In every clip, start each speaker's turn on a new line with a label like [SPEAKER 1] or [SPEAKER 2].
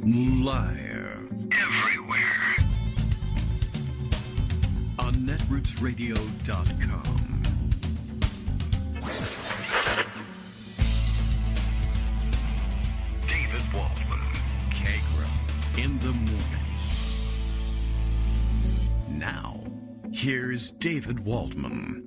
[SPEAKER 1] Live. Everywhere. On netrootsradio.com. David Waldman. Kagra. In the morning. Now, here's David Waldman.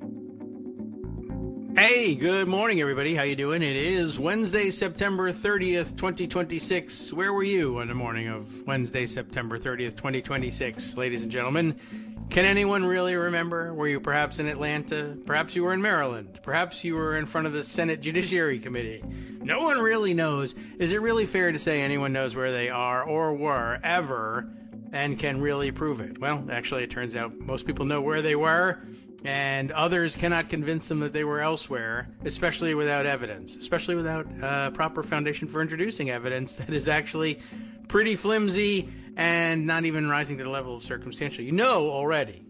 [SPEAKER 2] Hey, good morning, everybody. How you doing? It is Wednesday, September 30th, 2026. Where were you on the morning of Wednesday, September 30th, 2026, ladies and gentlemen? Can anyone really remember? Were you perhaps in Atlanta? Perhaps you were in Maryland. Perhaps you were in front of the Senate Judiciary Committee. No one really knows. Is it really fair to say anyone knows where they are or were ever and can really prove it? Well, actually, it turns out most people know where they were, and others cannot convince them that they were elsewhere, especially without evidence, especially without a proper foundation for introducing evidence that is actually pretty flimsy and not even rising to the level of circumstantial. You know already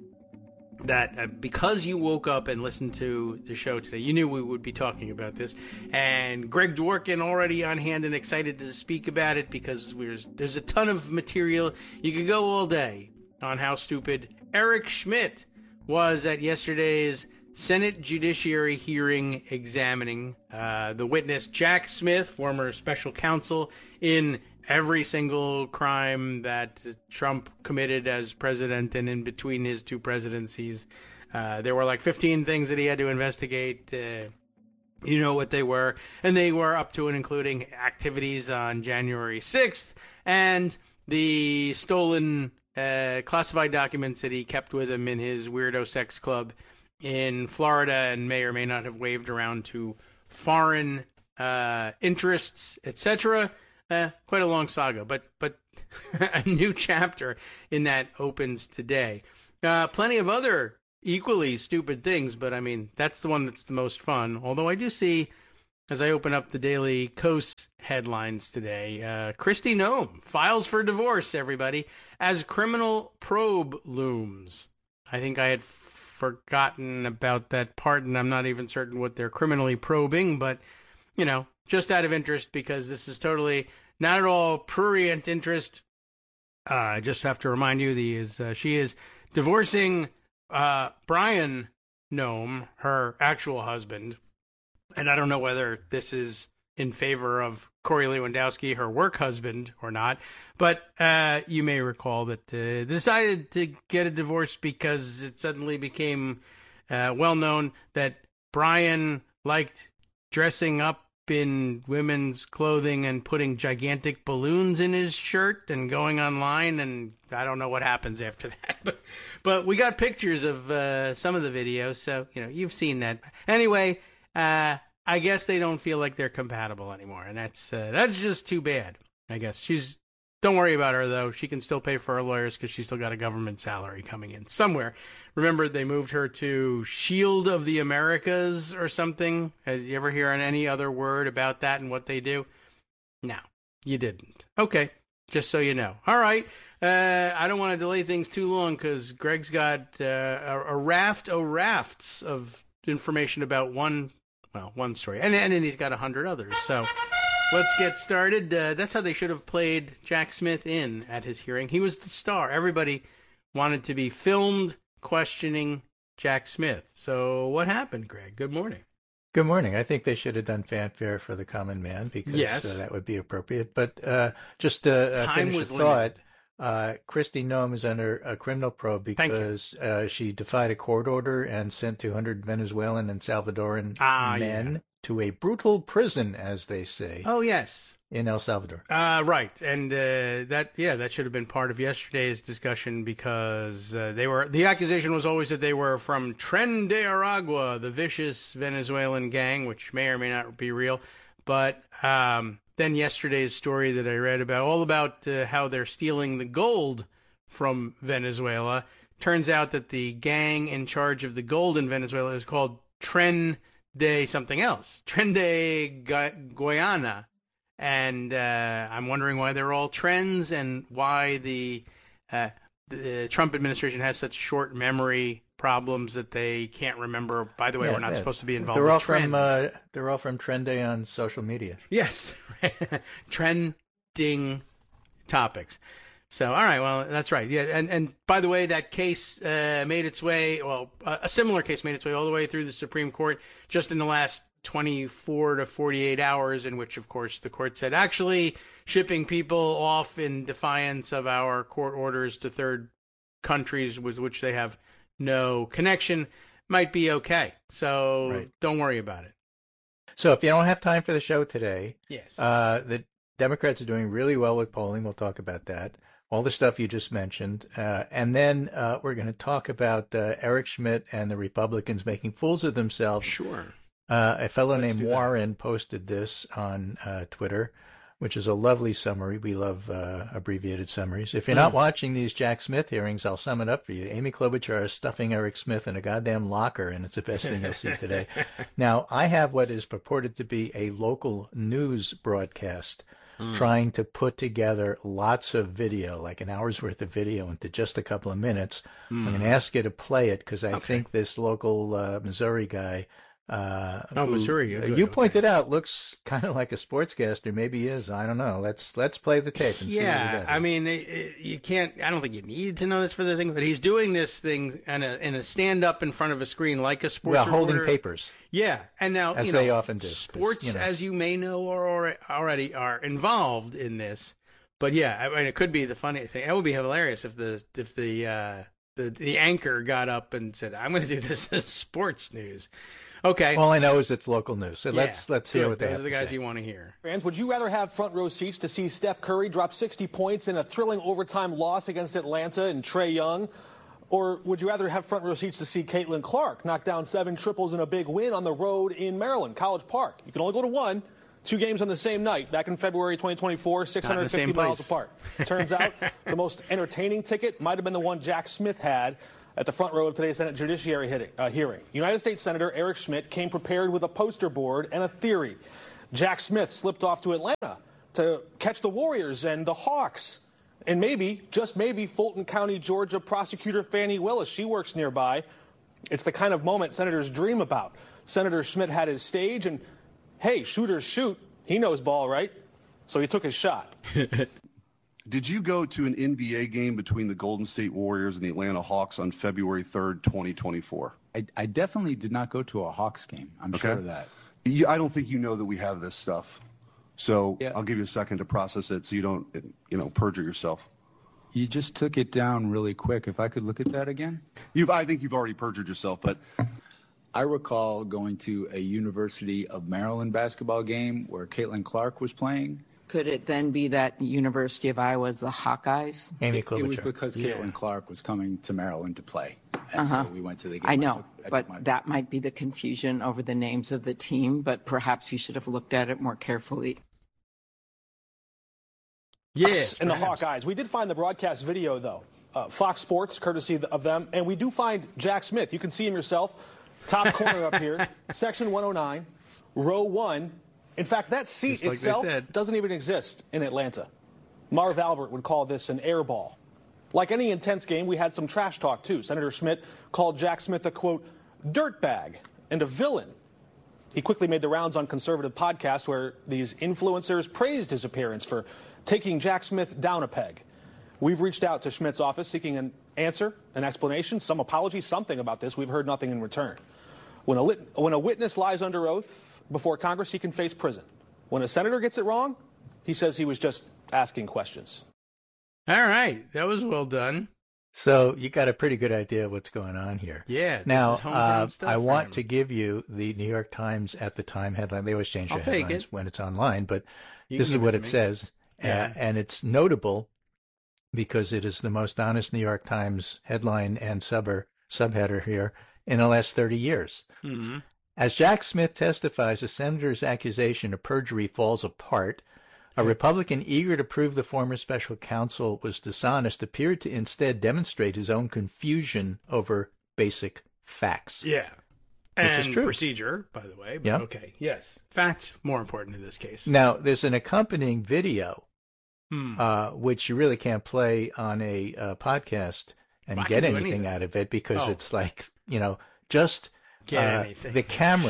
[SPEAKER 2] that because you woke up and listened to the show today, you knew we would be talking about this. And Greg Dworkin already on hand and excited to speak about it because there's a ton of material. You could go all day on how stupid Eric Schmidt was at yesterday's Senate Judiciary hearing examining the witness Jack Smith, former special counsel in every single crime that Trump committed as president and in between his two presidencies. There were like 15 things that he had to investigate. You know what they were. And they were up to and including activities on January 6th and the stolen classified documents that he kept with him in his weirdo sex club in Florida and may or may not have waved around to foreign interests, etc. Quite a long saga, but a new chapter in that opens today. Plenty of other equally stupid things, but I mean, that's the one that's the most fun. Although I do see, as I open up the Daily Kos headlines today, Kristi Noem files for divorce, everybody, as criminal probe looms. I think I had forgotten about that part, and I'm not even certain what they're criminally probing, but, you know, just out of interest, because this is totally not at all prurient interest. I just have to remind you, she is divorcing Brian Noem, her actual husband. And I don't know whether this is in favor of Corey Lewandowski, her work husband, or not. But you may recall that decided to get a divorce because it suddenly became well known that Brian liked dressing up in women's clothing and putting gigantic balloons in his shirt and going online, and I don't know what happens after that. But we got pictures of some of the videos, so you know you've seen that. Anyway, I guess they don't feel like they're compatible anymore, and that's just too bad. I guess don't worry about her though. She can still pay for her lawyers because she's still got a government salary coming in somewhere. Remember, they moved her to Shield of the Americas or something. Did you ever hear any other word about that and what they do? No, you didn't. Okay, just so you know. All right. I don't want to delay things too long because Greg's got a raft of rafts of information about one story, and then he's got 100 others. So let's get started. That's how they should have played Jack Smith in at his hearing. He was the star. Everybody wanted to be filmed questioning Jack Smith. So what happened, Greg? Good morning.
[SPEAKER 3] Good morning. I think they should have done fanfare for the common man because that would be appropriate. But just to finish the thought, Kristi Noem is under a criminal probe because she defied a court order and sent 200 Venezuelan and Salvadoran men to a brutal prison, as they say.
[SPEAKER 2] Oh, yes.
[SPEAKER 3] In El Salvador.
[SPEAKER 2] Right. And that should have been part of yesterday's discussion because the accusation was always that they were from Tren de Aragua, the vicious Venezuelan gang, which may or may not be real. But then yesterday's story that I read all about how they're stealing the gold from Venezuela. Turns out that the gang in charge of the gold in Venezuela is called Tren de something else, Tren de Guayana. And I'm wondering why they're all trends and why the Trump administration has such short memory problems that they can't remember. By the way, we're not supposed to be involved with trends.
[SPEAKER 3] They're all from Trendy on social media.
[SPEAKER 2] Yes. Trending topics. So, all right, well, that's right. Yeah, and by the way, that case made its way, a similar case made its way all the way through the Supreme Court just in the last 24 to 48 hours, in which, of course, the court said, actually, shipping people off in defiance of our court orders to third countries with which they have no connection might be okay. So Don't worry about it.
[SPEAKER 3] So if you don't have time for the show today,
[SPEAKER 2] yes,
[SPEAKER 3] the Democrats are doing really well with polling. We'll talk about that. All the stuff you just mentioned. And then we're going to talk about Eric Schmidt and the Republicans making fools of themselves.
[SPEAKER 2] Sure.
[SPEAKER 3] A fellow named Warren posted this on Twitter, which is a lovely summary. We love abbreviated summaries. If you're not watching these Jack Smith hearings, I'll sum it up for you. Amy Klobuchar is stuffing Eric Smith in a goddamn locker, and it's the best thing you'll see today. Now, I have what is purported to be a local news broadcast trying to put together lots of video, like an hour's worth of video, into just a couple of minutes. I'm going to ask you to play it because I think this local Missouri guy
[SPEAKER 2] Missouri.
[SPEAKER 3] You pointed out looks kind of like a sportscaster. Maybe he is. I don't know. Let's play the tape and see what we got.
[SPEAKER 2] I mean, you can't. I don't think you need to know this for the thing, but he's doing this thing in a stand up in front of a screen like a sports reporter.
[SPEAKER 3] Holding papers.
[SPEAKER 2] Yeah, and now
[SPEAKER 3] as they often do.
[SPEAKER 2] Sports, as you may know, already are involved in this. But yeah, I mean, it could be the funny thing. It would be hilarious if the anchor got up and said, "I'm going to do this as sports news." Okay.
[SPEAKER 3] All I know is it's local news. So let's hear what they have to say.
[SPEAKER 2] Those are the guys you want to hear.
[SPEAKER 4] Fans, would you rather have front row seats to see Steph Curry drop 60 points in a thrilling overtime loss against Atlanta and Trae Young? Or would you rather have front row seats to see Caitlin Clark knock down 7 triples in a big win on the road in Maryland, College Park? You can only go to one. 2 games on the same night back in February 2024, 650 miles apart. Turns out the most entertaining ticket might have been the one Jack Smith had at the front row of today's Senate Judiciary hearing. United States Senator Eric Schmidt came prepared with a poster board and a theory. Jack Smith slipped off to Atlanta to catch the Warriors and the Hawks. And maybe, just maybe, Fulton County, Georgia prosecutor Fannie Willis, she works nearby. It's the kind of moment senators dream about. Senator Schmidt had his stage, and hey, shooters shoot. He knows ball, right? So he took his shot.
[SPEAKER 5] Did you go to an NBA game between the Golden State Warriors and the Atlanta Hawks on February 3rd, 2024?
[SPEAKER 6] I definitely did not go to a Hawks game. I'm sure of that.
[SPEAKER 5] I don't think you know that we have this stuff. So I'll give you a second to process it so you don't, perjure yourself.
[SPEAKER 6] You just took it down really quick. If I could look at that again.
[SPEAKER 5] I think you've already perjured yourself, but
[SPEAKER 6] I recall going to a University of Maryland basketball game where Caitlin Clark was playing.
[SPEAKER 7] Could it then be that University of Iowa's the Hawkeyes?
[SPEAKER 3] Amy Klobuchar.
[SPEAKER 6] It was because Caitlin Clark was coming to Maryland to play. And so we went to the game.
[SPEAKER 7] I know, but that might be the confusion over the names of the team, but perhaps you should have looked at it more carefully.
[SPEAKER 4] Yes, and the Hawkeyes. We did find the broadcast video, though. Fox Sports, courtesy of them. And we do find Jack Smith. You can see him yourself. Top corner up here. Section 109, row 1. In fact, that seat itself doesn't even exist in Atlanta. Marv Albert would call this an air ball. Like any intense game, we had some trash talk, too. Senator Schmidt called Jack Smith a, quote, dirtbag and a villain. He quickly made the rounds on conservative podcasts where these influencers praised his appearance for taking Jack Smith down a peg. We've reached out to Schmidt's office seeking an answer, an explanation, some apology, something about this. We've heard nothing in return. When a witness lies under oath before Congress, he can face prison. When a senator gets it wrong, he says he was just asking questions.
[SPEAKER 2] All right. That was well done.
[SPEAKER 3] So you got a pretty good idea of what's going on here.
[SPEAKER 2] Yeah.
[SPEAKER 3] Now, I want to give you the New York Times at the time headline. They always change the headlines when it's online, but this is what it says. And it's notable because it is the most honest New York Times headline and subheader here in the last 30 years.
[SPEAKER 2] Mm-hmm.
[SPEAKER 3] As Jack Smith testifies, the senator's accusation of perjury falls apart. A Republican eager to prove the former special counsel was dishonest appeared to instead demonstrate his own confusion over basic facts.
[SPEAKER 2] Yeah.
[SPEAKER 3] Which is true.
[SPEAKER 2] Procedure, by the way. But
[SPEAKER 3] yeah.
[SPEAKER 2] Okay. Yes. Facts more important in this case.
[SPEAKER 3] Now, there's an accompanying video, which you really can't play on a podcast and get anything out of it because it's like, just the camera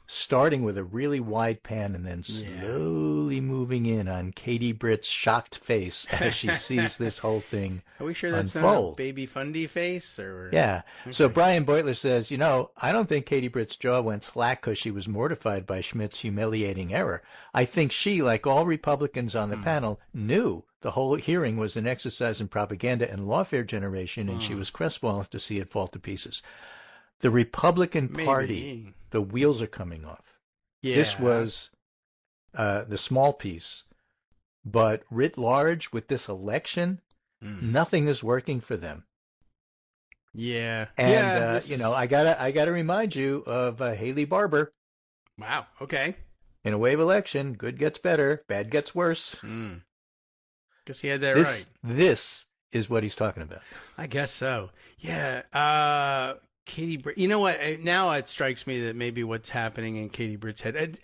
[SPEAKER 3] starting with a really wide pan and then slowly moving in on Katie Britt's shocked face as she sees this whole thing
[SPEAKER 2] Are we sure that's
[SPEAKER 3] unfold.
[SPEAKER 2] not a Baby Fundy face? Or
[SPEAKER 3] Yeah. Okay. So Brian Beutler says, I don't think Katie Britt's jaw went slack because she was mortified by Schmidt's humiliating error. I think she, like all Republicans on the panel, knew the whole hearing was an exercise in propaganda and lawfare generation, and she was crestfallen to see it fall to pieces. The Republican Party, the wheels are coming off.
[SPEAKER 2] Yeah.
[SPEAKER 3] This was the small piece, but writ large with this election, nothing is working for them.
[SPEAKER 2] Yeah.
[SPEAKER 3] And I gotta remind you of Haley Barbour.
[SPEAKER 2] Wow. Okay.
[SPEAKER 3] In a wave election, good gets better, bad gets worse.
[SPEAKER 2] Guess he had that right.
[SPEAKER 3] This is what he's talking about.
[SPEAKER 2] I guess so. Yeah. Katie Britt. You know what? Now it strikes me that maybe what's happening in Katie Britt's head,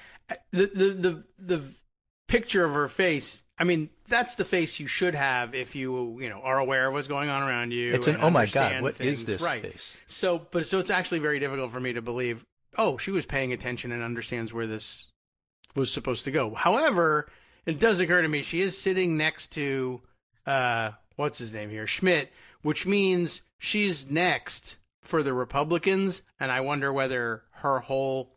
[SPEAKER 2] the picture of her face. I mean, that's the face you should have if you are aware of what's going on around you.
[SPEAKER 3] It's oh my God, what is this face?
[SPEAKER 2] So it's actually very difficult for me to believe. Oh, she was paying attention and understands where this was supposed to go. However, it does occur to me she is sitting next to what's his name here, Schmidt, which means she's next for the Republicans, and I wonder whether her whole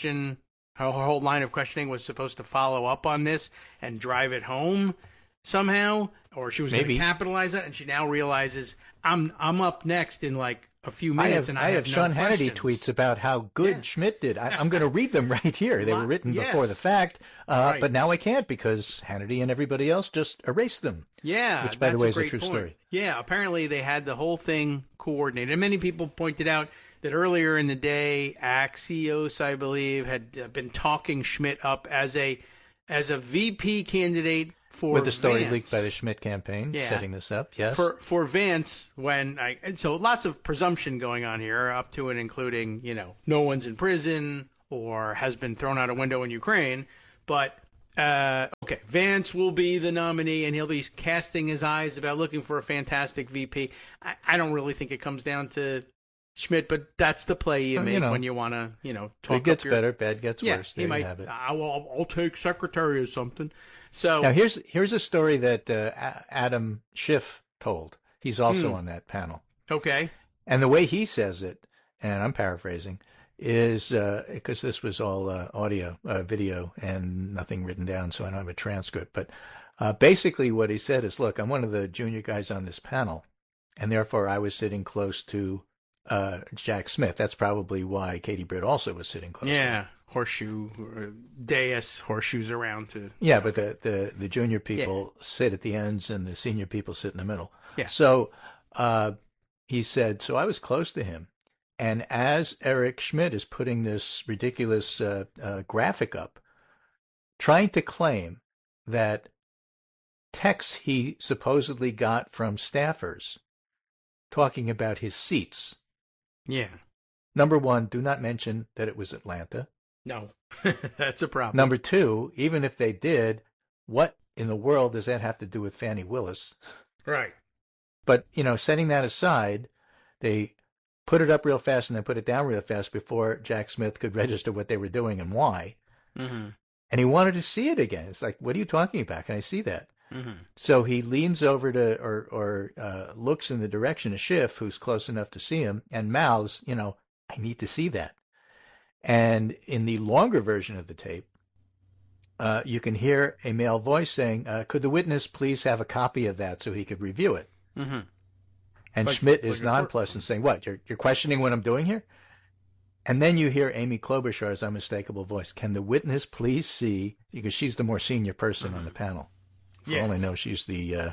[SPEAKER 2] line of questioning was supposed to follow up on this and drive it home somehow, or she was going to capitalize that, and she now realizes I'm up next in like a few minutes,
[SPEAKER 3] I have Sean Hannity tweets about how good Schmidt did. I'm going to read them right here. They were written before the fact, but now I can't because Hannity and everybody else just erased them.
[SPEAKER 2] Yeah,
[SPEAKER 3] which, by the way, is a true story.
[SPEAKER 2] Yeah, apparently they had the whole thing coordinated. And many people pointed out that earlier in the day, Axios, I believe, had been talking Schmidt up as a VP candidate for
[SPEAKER 3] with the story
[SPEAKER 2] Vance.
[SPEAKER 3] leaked by the Schmidt campaign, setting this up. Yes,
[SPEAKER 2] for Vance. So lots of presumption going on here, up to and including no one's in prison or has been thrown out a window in Ukraine, but. Vance will be the nominee, and he'll be casting his eyes about looking for a fantastic VP. I don't really think it comes down to Schmidt, but that's the play you make when you want to, talk.
[SPEAKER 3] Good gets better, bad gets worse. There
[SPEAKER 2] he might.
[SPEAKER 3] You have it.
[SPEAKER 2] I'll take secretary or something. So
[SPEAKER 3] now here's a story that Adam Schiff told. He's also on that panel.
[SPEAKER 2] Okay.
[SPEAKER 3] And the way he says it, and I'm paraphrasing, is because this was all audio, video, and nothing written down, so I don't have a transcript. But basically what he said is, look, I'm one of the junior guys on this panel, and therefore I was sitting close to Jack Smith. That's probably why Katie Britt also was sitting close.
[SPEAKER 2] Yeah, horseshoe, dais, horseshoes around to.
[SPEAKER 3] Yeah, but the junior people sit at the ends, and the senior people sit in the middle.
[SPEAKER 2] Yeah.
[SPEAKER 3] So he said, so I was close to him. And as Eric Schmidt is putting this ridiculous graphic up, trying to claim that texts he supposedly got from staffers talking about his seats.
[SPEAKER 2] Yeah.
[SPEAKER 3] Number one, do not mention that it was Atlanta.
[SPEAKER 2] No, that's a problem.
[SPEAKER 3] Number two, even if they did, what in the world does that have to do with Fannie Willis?
[SPEAKER 2] Right.
[SPEAKER 3] But, setting that aside, they put it up real fast and then put it down real fast before Jack Smith could register what they were doing and why.
[SPEAKER 2] Mm-hmm.
[SPEAKER 3] And he wanted to see it again. It's like, what are you talking about? Can I see that?
[SPEAKER 2] Mm-hmm.
[SPEAKER 3] So he leans over to or looks in the direction of Schiff, who's close enough to see him, and mouths, I need to see that. And in the longer version of the tape, you can hear a male voice saying, could the witness please have a copy of that so he could review it?
[SPEAKER 2] Mm-hmm.
[SPEAKER 3] And Schmidt is nonplussed and saying, what, you're questioning what I'm doing here? And then you hear Amy Klobuchar's unmistakable voice. Can the witness please see, because she's the more senior person on the panel. For all I know, she's the,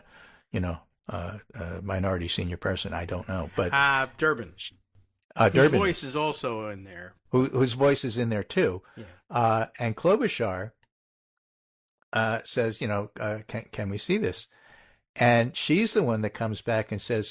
[SPEAKER 3] minority senior person. I don't know. But
[SPEAKER 2] Durbin.
[SPEAKER 3] Durbin.
[SPEAKER 2] Whose voice is also in there.
[SPEAKER 3] Whose voice is in there, too.
[SPEAKER 2] Yeah.
[SPEAKER 3] And Klobuchar says, can we see this? And she's the one that comes back and says,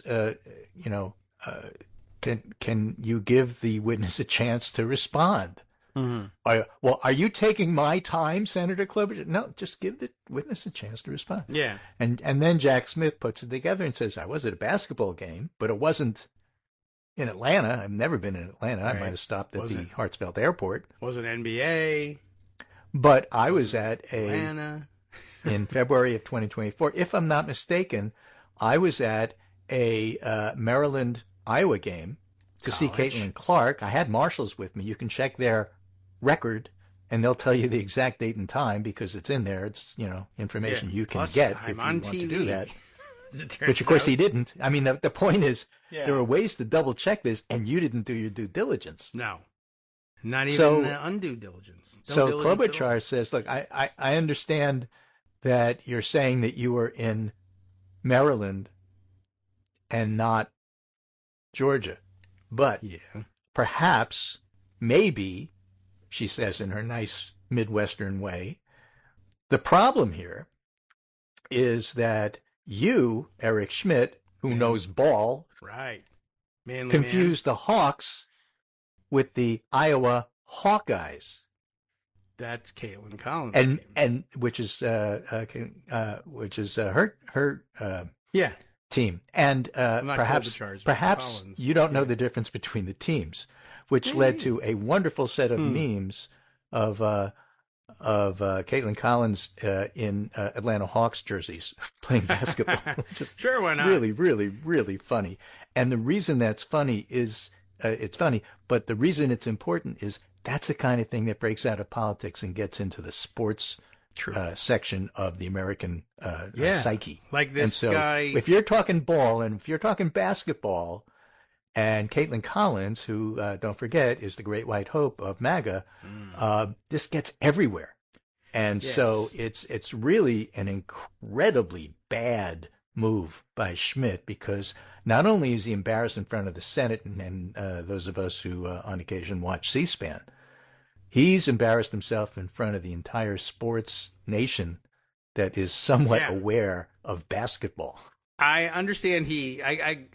[SPEAKER 3] can you give the witness a chance to respond?
[SPEAKER 2] Mm-hmm.
[SPEAKER 3] Are you taking my time, Senator Klobuchar? No, just give the witness a chance to respond.
[SPEAKER 2] Yeah.
[SPEAKER 3] And then Jack Smith puts it together and says, I was at a basketball game, but it wasn't in Atlanta. I've never been in Atlanta. Right. I might have stopped at the Hartsfield Airport.
[SPEAKER 2] Wasn't NBA.
[SPEAKER 3] But I was at Atlanta in February of 2024. If I'm not mistaken, I was at a Maryland-Iowa game to see Caitlin Clark. I had marshals with me. You can check their record, and they'll tell you the exact date and time because it's in there. It's, information you can get if you want to do that. Which, of course, he didn't. I mean, the point is there are ways to double-check this, and you didn't do your due diligence.
[SPEAKER 2] No. Not even undue diligence.
[SPEAKER 3] So Klobuchar says, look, I understand that you're saying that you were in Maryland and not Georgia. But perhaps, maybe, she says in her nice Midwestern way, the problem here is that you, Eric Schmidt, who knows ball, confused the Hawks with the Iowa Hawkeyes.
[SPEAKER 2] That's Caitlin Collins,
[SPEAKER 3] and which is her team. And perhaps you don't know the difference between the teams, which led to a wonderful set of memes of Caitlin Collins in Atlanta Hawks jerseys playing basketball. Just
[SPEAKER 2] sure, why not?
[SPEAKER 3] Really, really, really funny. And the reason that's funny is it's funny, but the reason it's important is that's the kind of thing that breaks out of politics and gets into the sports section of the American psyche.
[SPEAKER 2] Like this guy.
[SPEAKER 3] If you're talking ball and if you're talking basketball, and Caitlin Collins, who, don't forget, is the great white hope of MAGA, this gets everywhere. And so it's really an incredibly bad move by Schmidt because not only is he embarrassed in front of the Senate and those of us who on occasion watch C-SPAN, he's embarrassed himself in front of the entire sports nation that is somewhat aware of basketball.
[SPEAKER 2] I understand I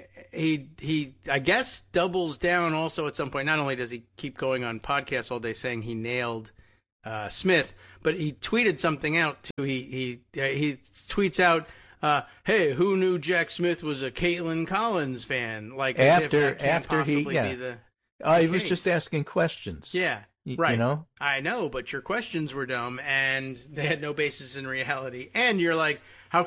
[SPEAKER 2] guess doubles down also at some point. Not only does he keep going on podcasts all day saying he nailed Smith, but he tweeted something out too. He tweets out, "Hey, who knew Jack Smith was a Caitlin Collins fan?" Like
[SPEAKER 3] after he was just asking questions.
[SPEAKER 2] Yeah. Right.
[SPEAKER 3] You know?
[SPEAKER 2] I know, but your questions were dumb and they had no basis in reality. And you're like, I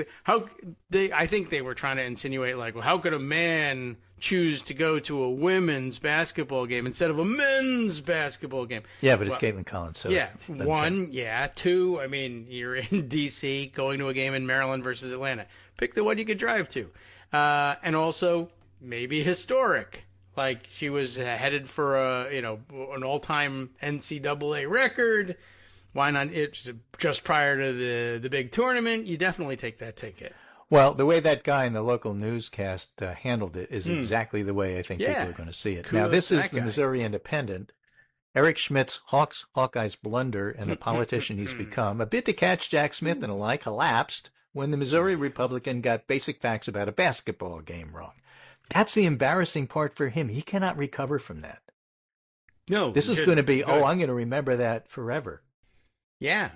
[SPEAKER 2] think they were trying to insinuate like, well, how could a man choose to go to a women's basketball game instead of a men's basketball game?
[SPEAKER 3] Yeah, but it's Caitlin Collins. So
[SPEAKER 2] one, two, I mean, you're in D.C. going to a game in Maryland versus Atlanta. Pick the one you could drive to. And also maybe historic. Like she was headed for an all-time NCAA record. Why not? It's just prior to the big tournament. You definitely take that ticket.
[SPEAKER 3] Well, the way that guy in the local newscast handled it is exactly the way I think people are going to see it. Now, this is the Missouri Independent. Eric Schmidt's Hawkeyes blunder and the politician he's become, a bid to catch Jack Smith and the like, collapsed when the Missouri Republican got basic facts about a basketball game wrong. That's the embarrassing part for him. He cannot recover from that.
[SPEAKER 2] No.
[SPEAKER 3] This is going to be, I'm going to remember that forever.
[SPEAKER 2] Yeah.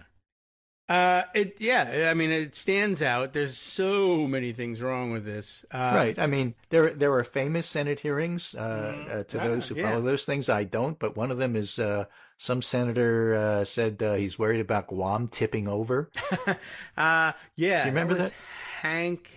[SPEAKER 2] I mean, it stands out. There's so many things wrong with this.
[SPEAKER 3] Right. I mean, there are famous Senate hearings to those who follow those things. I don't, but one of them is some senator said he's worried about Guam tipping over.
[SPEAKER 2] You
[SPEAKER 3] remember that?
[SPEAKER 2] Hank,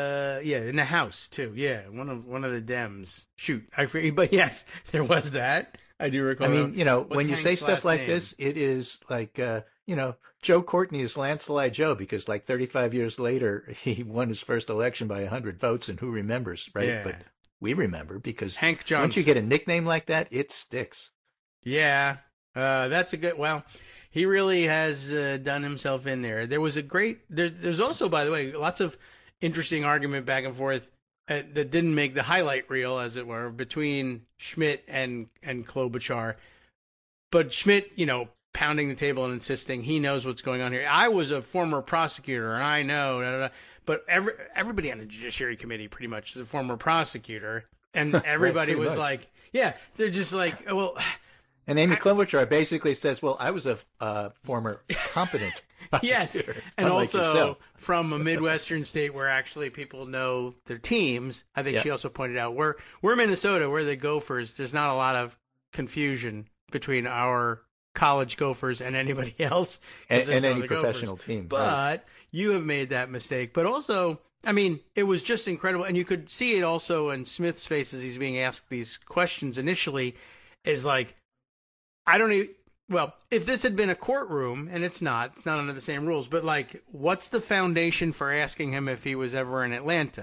[SPEAKER 2] in the House too. Yeah, one of the Dems. Shoot, I forget, but yes, there was that. I do recall.
[SPEAKER 3] I mean, when you say stuff like this, it is like, Joe Courtney is Lancelot Joe because like 35 years later he won his first election by 100 votes, and who remembers, right?
[SPEAKER 2] Yeah.
[SPEAKER 3] But we remember because
[SPEAKER 2] Hank Johnson.
[SPEAKER 3] Once you get a nickname like that, it sticks.
[SPEAKER 2] Yeah, that's a good. Well. He really has done himself in there. There was there's also, by the way, lots of interesting argument back and forth that didn't make the highlight reel, as it were, between Schmidt and Klobuchar. But Schmidt, pounding the table and insisting he knows what's going on here. I was a former prosecutor, and I know. But everybody on the Judiciary Committee pretty much is a former prosecutor, and everybody was like, they're just like, well.
[SPEAKER 3] And Amy Klobuchar basically says, well, I was a former competent
[SPEAKER 2] Yes, and also yourself. From a Midwestern state where actually people know their teams. I think she also pointed out we're Minnesota, we're the Gophers. There's not a lot of confusion between our college Gophers and anybody else.
[SPEAKER 3] And any professional team.
[SPEAKER 2] But you have made that mistake. But also, I mean, it was just incredible. And you could see it also in Smith's face as he's being asked these questions initially, is like, I don't even. Well, if this had been a courtroom, and it's not under the same rules, but like, what's the foundation for asking him if he was ever in Atlanta?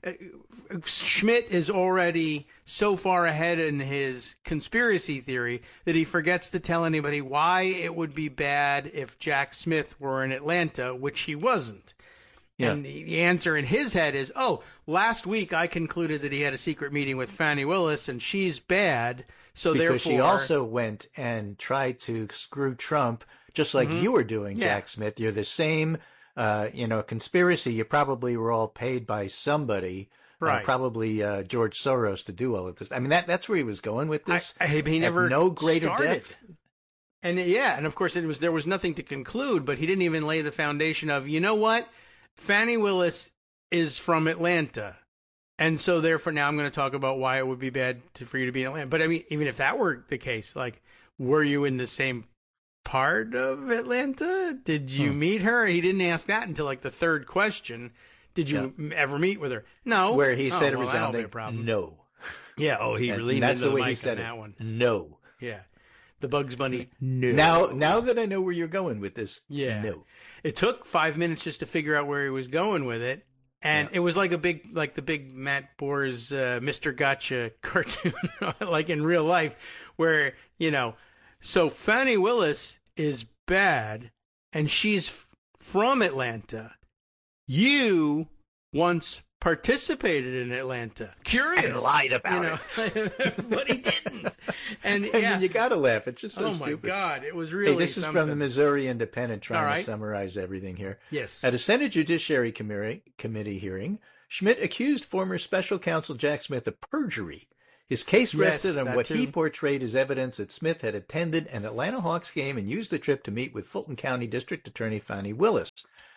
[SPEAKER 2] Schmidt is already so far ahead in his conspiracy theory that he forgets to tell anybody why it would be bad if Jack Smith were in Atlanta, which he wasn't. Yeah. And the answer in his head is, last week I concluded that he had a secret meeting with Fani Willis, and she's bad. So
[SPEAKER 3] because
[SPEAKER 2] therefore,
[SPEAKER 3] she also went and tried to screw Trump, just like you were doing, Jack Smith. You're the same, conspiracy. You probably were all paid by somebody, right? Probably George Soros to do all of this. I mean, that's where he was going with this.
[SPEAKER 2] He never
[SPEAKER 3] no greater
[SPEAKER 2] started.
[SPEAKER 3] depth.
[SPEAKER 2] And and of course there was nothing to conclude, but he didn't even lay the foundation of, you know what, Fani Willis is from Atlanta. And so therefore now I'm going to talk about why it would be bad for you to be in Atlanta. But I mean, even if that were the case, like, were you in the same part of Atlanta? Did you meet her? He didn't ask that until like the third question. Did you ever meet with her? No.
[SPEAKER 3] Where he said resounding no.
[SPEAKER 2] Yeah. He really
[SPEAKER 3] that's
[SPEAKER 2] into
[SPEAKER 3] the way
[SPEAKER 2] mic
[SPEAKER 3] he said
[SPEAKER 2] on
[SPEAKER 3] it.
[SPEAKER 2] that one.
[SPEAKER 3] No.
[SPEAKER 2] Yeah. The Bugs Bunny. No.
[SPEAKER 3] Now that I know where you're going with this.
[SPEAKER 2] Yeah.
[SPEAKER 3] No.
[SPEAKER 2] It took 5 minutes just to figure out where he was going with it. And it was like the big Matt Bohr's Mr. Gotcha cartoon, like in real life, where, so Fani Willis is bad, and she's from Atlanta. You once participated in Atlanta. Curious.
[SPEAKER 3] And lied about
[SPEAKER 2] it. But he didn't. And
[SPEAKER 3] you got to laugh. It's just so stupid.
[SPEAKER 2] Oh, my God. It was really
[SPEAKER 3] this
[SPEAKER 2] something.
[SPEAKER 3] is from the Missouri Independent trying to summarize everything here.
[SPEAKER 2] Yes.
[SPEAKER 3] At a Senate Judiciary Committee hearing, Schmidt accused former special counsel Jack Smith of perjury. His case rested on what he portrayed as evidence that Smith had attended an Atlanta Hawks game and used the trip to meet with Fulton County District Attorney Fani Willis.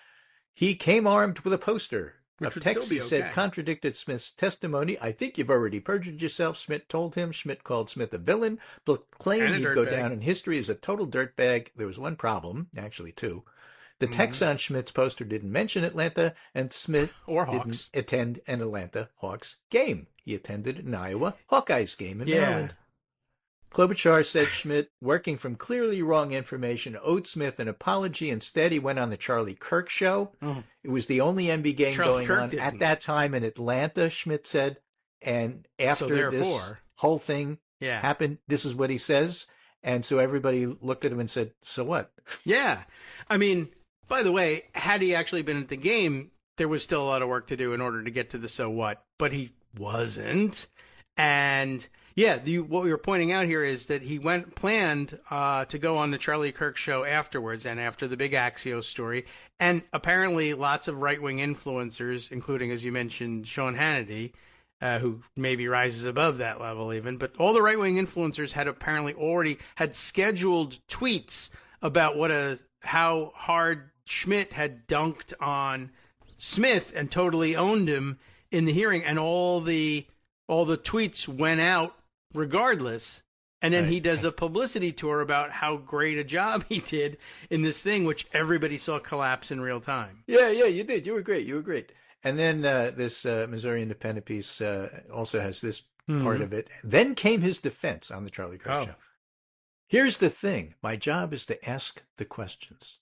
[SPEAKER 3] He came armed with a poster. A text he said contradicted Smith's testimony. I think you've already perjured yourself, Schmidt told him. Schmidt called Smith a villain, but claimed he'd go down in history as a total dirtbag. There was one problem, actually two. The text on Schmidt's poster didn't mention Atlanta, and Smith didn't attend an Atlanta Hawks game. He attended an Iowa Hawkeyes game in Maryland. Klobuchar said Schmidt, working from clearly wrong information, owed Smith an apology. Instead, he went on the Charlie Kirk show. It was the only NBA game going on at that time in Atlanta, Schmidt said. And after this whole thing happened, this is what he says. And so everybody looked at him and said, so what?
[SPEAKER 2] Yeah. I mean, by the way, had he actually been at the game, there was still a lot of work to do in order to get to the so what. But he wasn't. And what we were pointing out here is that he planned to go on the Charlie Kirk show afterwards and after the big Axios story. And apparently lots of right-wing influencers, including, as you mentioned, Sean Hannity, who maybe rises above that level even. But all the right-wing influencers had apparently already had scheduled tweets about how hard Schmidt had dunked on Smith and totally owned him in the hearing. And all the tweets went out regardless, and then he does a publicity tour about how great a job he did in this thing, which everybody saw collapse in real time.
[SPEAKER 3] Yeah, you did. You were great. And then this Missouri Independent piece also has this part of it. Then came his defense on the Charlie Kirk show. Here's the thing. My job is to ask the questions.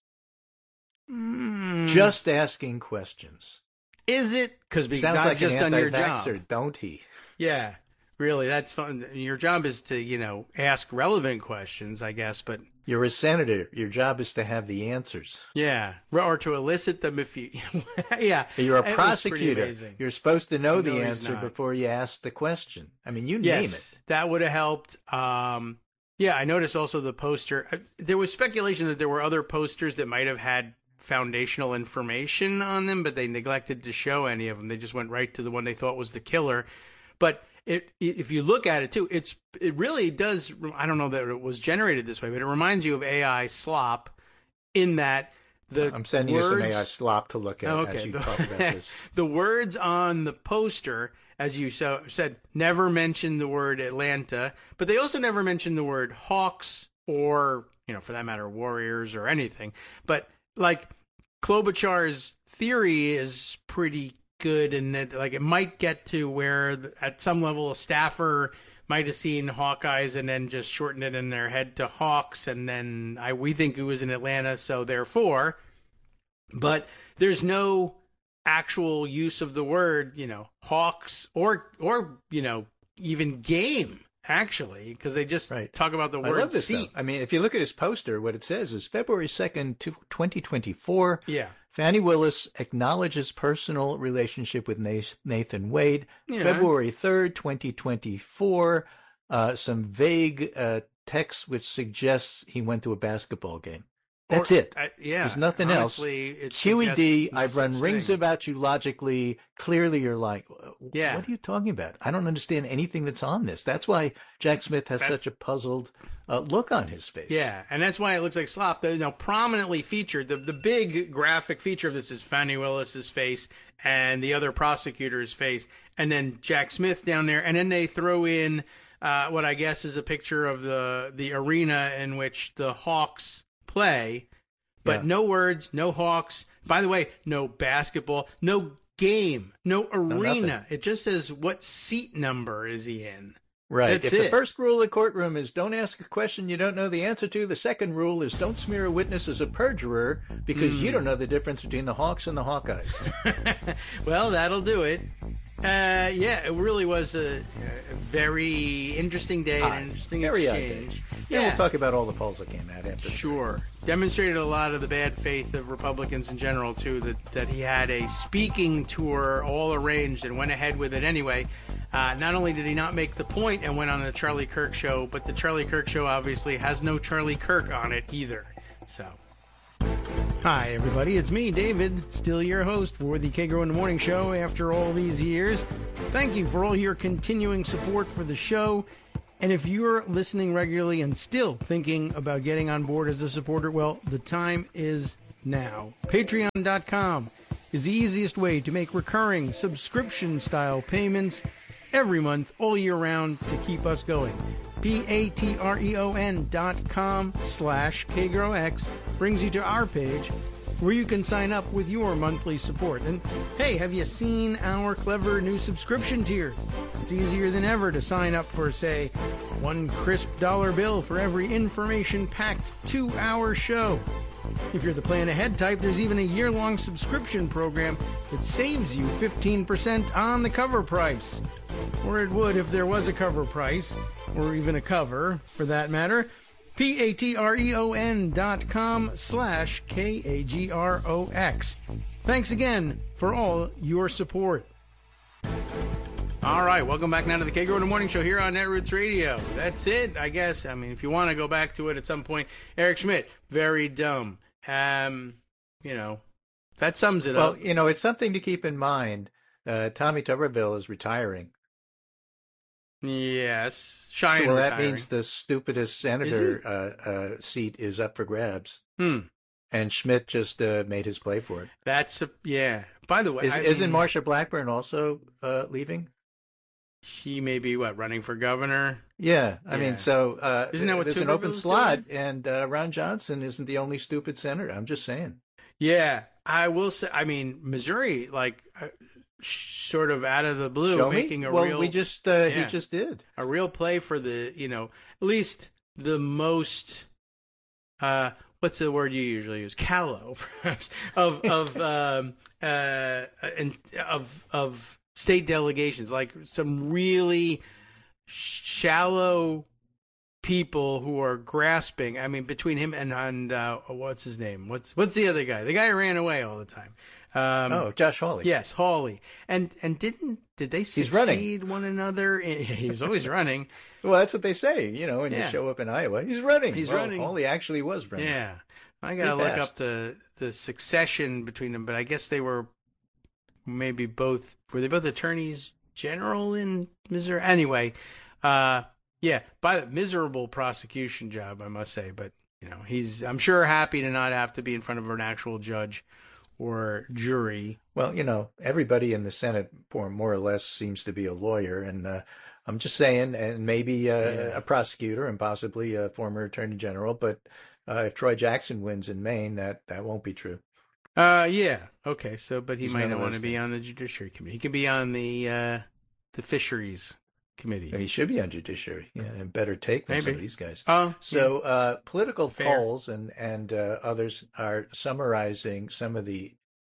[SPEAKER 3] Just asking questions.
[SPEAKER 2] Is it? Because
[SPEAKER 3] we sounds
[SPEAKER 2] not
[SPEAKER 3] like
[SPEAKER 2] just
[SPEAKER 3] an
[SPEAKER 2] on your job,
[SPEAKER 3] don't he?
[SPEAKER 2] Yeah. Really, that's fun. Your job is to, ask relevant questions, I guess, but...
[SPEAKER 3] You're a senator. Your job is to have the answers.
[SPEAKER 2] Yeah, or to elicit them if you... yeah.
[SPEAKER 3] You're a prosecutor. You're supposed to know the answer before you ask the question. I mean, you name it.
[SPEAKER 2] That would have helped. I noticed also the poster. There was speculation that there were other posters that might have had foundational information on them, but they neglected to show any of them. They just went right to the one they thought was the killer. But... If you look at it too, it really does. I don't know that it was generated this way, but it reminds you of AI slop in that
[SPEAKER 3] I'm sending you some AI slop to look at as you talk about this.
[SPEAKER 2] The words on the poster, as you said, never mention the word Atlanta, but they also never mention the word Hawks or, for that matter, Warriors or anything. But like Klobuchar's theory is pretty good, and that it might get to where at some level a staffer might have seen Hawkeyes and then just shortened it in their head to Hawks, and then we think it was in Atlanta, so therefore. But there's no actual use of the word, Hawks or even game, actually, because they just talk about the word seat.
[SPEAKER 3] I mean, if you look at his poster, what it says is February 2nd, 2024.
[SPEAKER 2] Yeah.
[SPEAKER 3] Fani Willis acknowledges personal relationship with Nathan Wade. Yeah. February 3rd, 2024, some vague text which suggests he went to a basketball game. That's it. There's nothing
[SPEAKER 2] honestly,
[SPEAKER 3] else. QED, I've run rings about you logically. Clearly, you're like, what are you talking about? I don't understand anything that's on this. That's why Jack Smith has such a puzzled look on his face.
[SPEAKER 2] Yeah, and that's why it looks like slop. Prominently featured, the big graphic feature of this is Fani Willis's face and the other prosecutor's face, and then Jack Smith down there, and then they throw in what I guess is a picture of the arena in which the Hawks play, but no words, no Hawks. By the way, no basketball, no game, no arena.
[SPEAKER 3] No,
[SPEAKER 2] it just says what seat number is he in.
[SPEAKER 3] Right.
[SPEAKER 2] That's
[SPEAKER 3] if the first rule of the courtroom is don't ask a question you don't know the answer to, the second rule is don't smear a witness as a perjurer because you don't know the difference between the Hawks and the Hawkeyes.
[SPEAKER 2] Well, that'll do it. It really was a very interesting day, an interesting exchange.
[SPEAKER 3] Yeah, we'll talk about all the polls that came out after.
[SPEAKER 2] Sure. Demonstrated a lot of the bad faith of Republicans in general, too, that he had a speaking tour all arranged and went ahead with it anyway. Not only did he not make the point and went on the Charlie Kirk show, but the Charlie Kirk show obviously has no Charlie Kirk on it either. So. Hi, everybody. It's me, David, still your host for the Kagro in the Morning Show after all these years. Thank you for all your continuing support for the show. And if you're listening regularly and still thinking about getting on board as a supporter, well, the time is now. Patreon.com is the easiest way to make recurring subscription-style payments every month, all year round, to keep us going. patreon.com/KagroX brings you to our page where you can sign up with your monthly support. And hey, have you seen our clever new subscription tiers? It's easier than ever to sign up for, say, $1 crisp bill for every information-packed 2-hour show. If you're the plan ahead type, there's even a year-long subscription program that saves you 15% on the cover price. Or it would if there was a cover price, or even a cover, for that matter. patreon.com/KAGROX. Thanks again for all your support. All right, welcome back now to the Kagro in the Morning Show here on Netroots Radio. That's it, I guess. I mean, if you want to go back to it at some point, Eric Schmidt, very dumb. That sums it up.
[SPEAKER 3] Well, it's something to keep in mind. Tommy Tuberville is retiring.
[SPEAKER 2] Yes,
[SPEAKER 3] Cheyenne retiring. That means the stupidest senator seat is up for grabs. And Schmidt just made his play for it.
[SPEAKER 2] By the way,
[SPEAKER 3] isn't Marsha Blackburn also leaving?
[SPEAKER 2] She may be running for governor.
[SPEAKER 3] Yeah, I mean, so
[SPEAKER 2] isn't that what
[SPEAKER 3] there's an open slot, and Ron Johnson isn't the only stupid senator. I'm just saying.
[SPEAKER 2] Yeah, I will say. I mean, Missouri, sort of out of the blue, making a real.
[SPEAKER 3] We just he just did
[SPEAKER 2] a real play for the at least the most what's the word you usually use, callow perhaps of state delegations, like some really shallow people who are grasping. I mean, between him and what's his name? What's the other guy? The guy who ran away all the time.
[SPEAKER 3] Josh Hawley.
[SPEAKER 2] Yes, Hawley. And did they succeed one another? He's always running.
[SPEAKER 3] Well, that's what they say, when you show up in Iowa. He's running.
[SPEAKER 2] Running.
[SPEAKER 3] Hawley actually was running.
[SPEAKER 2] Yeah. I got to look up the succession between them, but I guess they were maybe both. Were they both attorneys general in Missouri? Anyway, by the miserable prosecution job, I must say, but he's, I'm sure, happy to not have to be in front of an actual judge or jury.
[SPEAKER 3] Well, everybody in the Senate, more or less, seems to be a lawyer, and I'm just saying, and maybe a prosecutor and possibly a former attorney general. But if Troy Jackson wins in Maine, that won't be true.
[SPEAKER 2] Yeah. Okay. So, but he might not want to be on the Judiciary Committee. He can be on the Fisheries Committee.
[SPEAKER 3] He should be on Judiciary. Yeah, and better take than some of these guys.
[SPEAKER 2] So,
[SPEAKER 3] political polls and others are summarizing some of the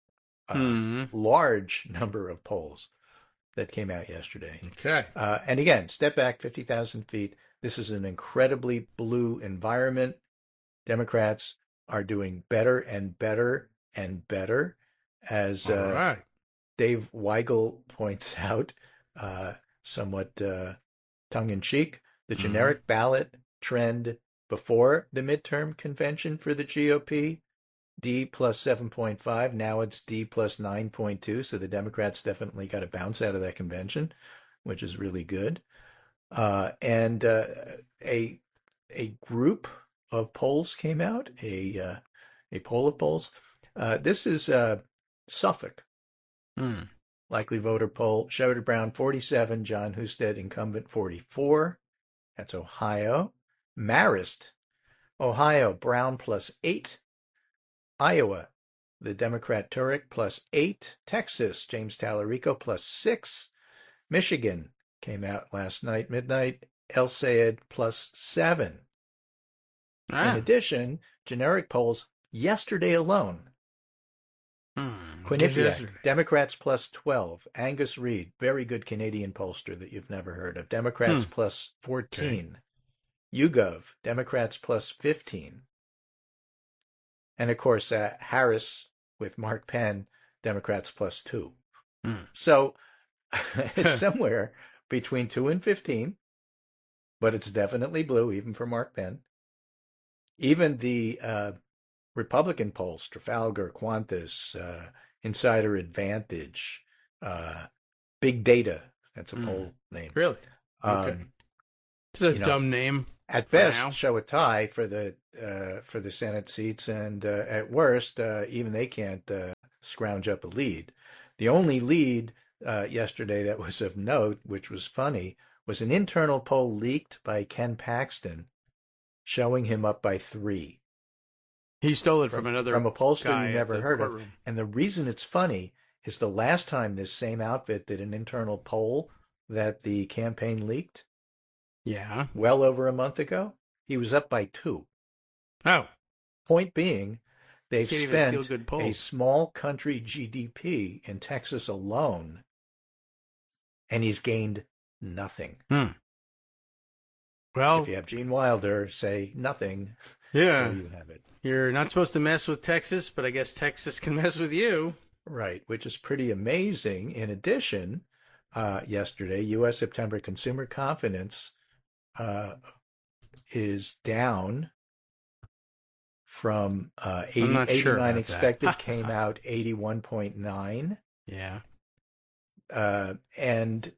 [SPEAKER 3] large number of polls that came out yesterday.
[SPEAKER 2] Okay.
[SPEAKER 3] And again, step back 50,000 feet. This is an incredibly blue environment. Democrats are doing better and better and better, as Dave Weigel points out, somewhat tongue-in-cheek. The generic ballot trend before the midterm convention for the GOP, D plus 7.5. Now it's D plus 9.2. So the Democrats definitely got a bounce out of that convention, which is really good. And a group of polls came out, a poll of polls. This is Suffolk. Likely voter poll. Sherrod Brown 47, John Husted incumbent 44. That's Ohio. Marist, Ohio, Brown plus 8. Iowa, the Democrat Turek plus 8. Texas, James Tallarico plus 6. Michigan came out last night, midnight. El Sayed plus 7. In addition, generic polls yesterday alone. Quinnipiac, Democrats plus 12. Angus Reid, very good Canadian pollster that you've never heard of. Democrats plus 14. YouGov, Democrats plus 15. And of course, Harris with Mark Penn, Democrats plus 2. So it's somewhere between 2 and 15, but it's definitely blue, even for Mark Penn. Even the Republican polls, Trafalgar, Qantas, Insider Advantage, Big Data, that's a poll name.
[SPEAKER 2] Really? Okay. It's a dumb name.
[SPEAKER 3] At best, show a tie for the Senate seats, and at worst, even they can't scrounge up a lead. The only lead yesterday that was of note, which was funny, was an internal poll leaked by Ken Paxton, showing him up by 3.
[SPEAKER 2] He stole it from a
[SPEAKER 3] pollster you never heard of. And the reason it's funny is the last time this same outfit did an internal poll that the campaign leaked, well over a month ago, he was up by 2.
[SPEAKER 2] Oh.
[SPEAKER 3] Point being, they've spent a small country GDP in Texas alone, and he's gained nothing.
[SPEAKER 2] Well,
[SPEAKER 3] if you have Gene Wilder say nothing,
[SPEAKER 2] there
[SPEAKER 3] you have it.
[SPEAKER 2] You're not supposed to mess with Texas, but I guess Texas can mess with you.
[SPEAKER 3] Right, which is pretty amazing. In addition, yesterday, U.S. September consumer confidence is down from 89 expected, came out 81.9.
[SPEAKER 2] Yeah.
[SPEAKER 3] And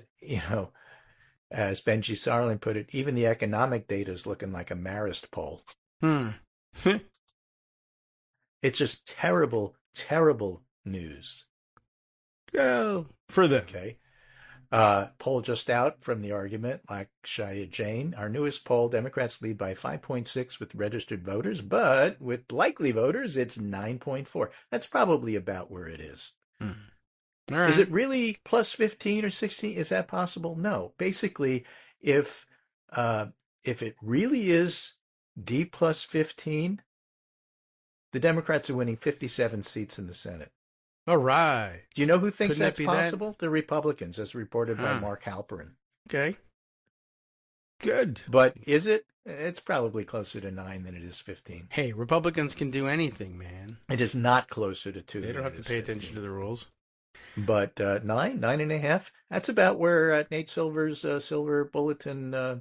[SPEAKER 3] as Benji Sarlin put it, even the economic data is looking like a Marist poll. It's just terrible, terrible news.
[SPEAKER 2] Go for them.
[SPEAKER 3] Okay. Poll just out from the argument, like Shaya Jain. Our newest poll, Democrats lead by 5.6 with registered voters, but with likely voters, it's 9.4. That's probably about where it is.
[SPEAKER 2] All right.
[SPEAKER 3] Is it really plus 15 or 16? Is that possible? No. Basically, if it really is D plus 15, the Democrats are winning 57 seats in the Senate.
[SPEAKER 2] All right.
[SPEAKER 3] Do you know who thinks that's possible? The Republicans, as reported by Mark Halperin.
[SPEAKER 2] Okay. Good.
[SPEAKER 3] But is it? It's probably closer to 9 than it is 15.
[SPEAKER 2] Hey, Republicans can do anything, man.
[SPEAKER 3] It is not closer to 2.
[SPEAKER 2] They don't have to pay attention to the rules.
[SPEAKER 3] But 9.5, that's about where Nate Silver's Silver Bulletin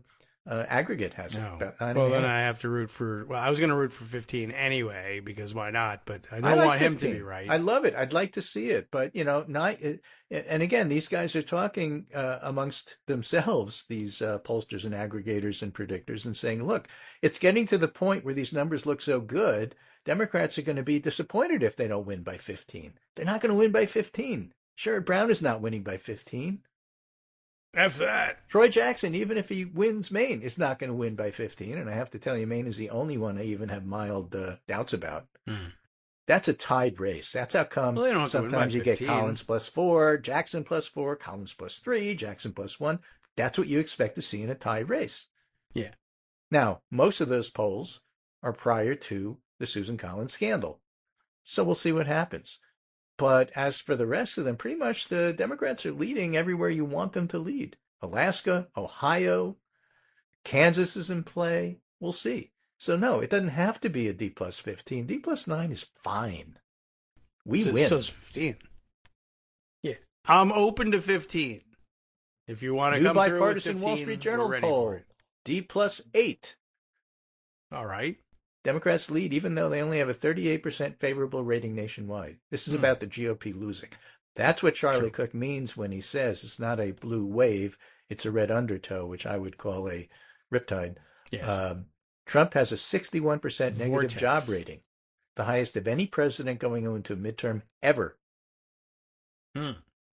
[SPEAKER 3] aggregate has it.
[SPEAKER 2] No. Well, then I have to root for. Well, I was going to root for 15 anyway because why not? But I don't want 15. Him to be right.
[SPEAKER 3] I love it. I'd like to see it, but and again, these guys are talking amongst themselves, these pollsters and aggregators and predictors, and saying, look, it's getting to the point where these numbers look so good. Democrats are going to be disappointed if they don't win by 15. They're not going to win by 15. Sherrod Brown is not winning by 15.
[SPEAKER 2] F that.
[SPEAKER 3] Troy Jackson, even if he wins Maine, is not going to win by 15. And I have to tell you, Maine is the only one I even have mild doubts about. That's a tied race. That's how come sometimes you get Collins +4, Jackson +4, Collins +3, Jackson +1. That's what you expect to see in a tie race.
[SPEAKER 2] Yeah.
[SPEAKER 3] Now, most of those polls are prior to the Susan Collins scandal. So we'll see what happens. But as for the rest of them, pretty much the Democrats are leading everywhere you want them to lead. Alaska, Ohio, Kansas is in play. We'll see. So no, it doesn't have to be a D plus 15. D plus 9 is fine. We win.
[SPEAKER 2] So it's 15. Yeah. I'm open to 15. If you want to come through with 15,
[SPEAKER 3] Wall Street Journal poll. D plus 8.
[SPEAKER 2] All right.
[SPEAKER 3] Democrats lead even though they only have a 38% favorable rating nationwide. This is about the GOP losing. That's what Charlie Cook means when he says it's not a blue wave, it's a red undertow, which I would call a riptide.
[SPEAKER 2] Yes.
[SPEAKER 3] Trump has a 61% negative job rating, the highest of any president going into a midterm ever.
[SPEAKER 2] Okay.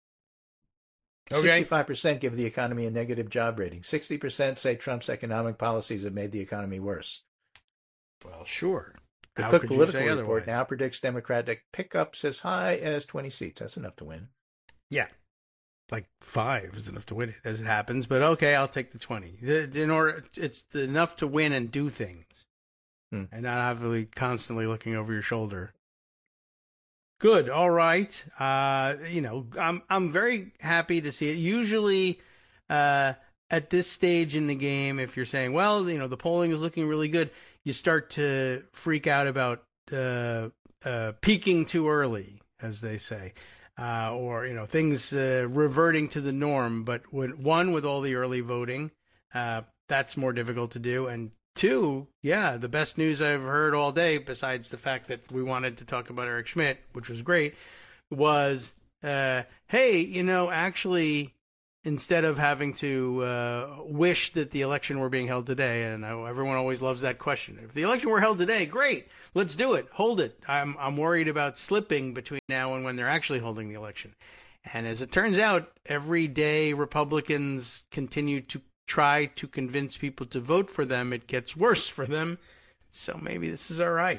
[SPEAKER 3] 65% give the economy a negative job rating. 60% say Trump's economic policies have made the economy worse.
[SPEAKER 2] Well, sure.
[SPEAKER 3] The Cook Political Report now predicts Democratic pickups as high as 20 seats. That's enough to win.
[SPEAKER 2] Yeah. Like 5 is enough to win it, as it happens. But okay, I'll take the 20. It's enough to win and do things. And not have to be constantly looking over your shoulder. Good. All right. I'm very happy to see it. Usually, at this stage in the game, if you're saying, well, the polling is looking really good, you start to freak out about peaking too early, as they say, or things reverting to the norm. But with all the early voting, that's more difficult to do. And 2, the best news I've heard all day, besides the fact that we wanted to talk about Eric Schmidt, which was great, was, hey, actually, instead of having to wish that the election were being held today, and everyone always loves that question. If the election were held today, great, let's do it, hold it. I'm worried about slipping between now and when they're actually holding the election. And as it turns out, every day Republicans continue to try to convince people to vote for them, it gets worse for them. So maybe this is all right.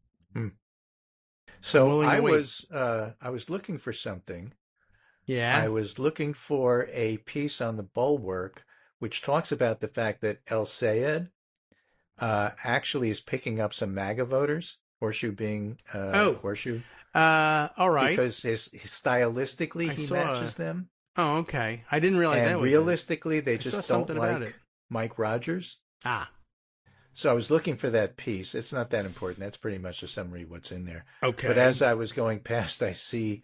[SPEAKER 3] So I was looking for something.
[SPEAKER 2] Yeah.
[SPEAKER 3] I was looking for a piece on the Bulwark which talks about the fact that El Sayed actually is picking up some MAGA voters, Horseshoe being Horseshoe.
[SPEAKER 2] All right.
[SPEAKER 3] Because stylistically he matches them.
[SPEAKER 2] Oh, okay. I didn't realize that.
[SPEAKER 3] And realistically, they just don't like Mike Rogers. So I was looking for that piece. It's not that important. That's pretty much a summary of what's in there.
[SPEAKER 2] Okay.
[SPEAKER 3] But as I was going past, I see